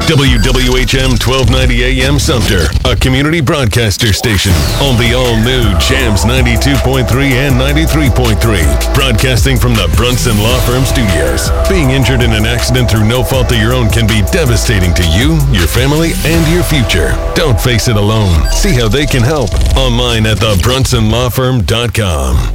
WWHM 1290 AM Sumter, a community broadcaster station on the all-new Jams 92.3 and 93.3. Broadcasting from the Brunson Law Firm Studios. Being injured in an accident through no fault of your own can be devastating to you, your family, and your future. Don't face it alone. See how they can help online at thebrunsonlawfirm.com.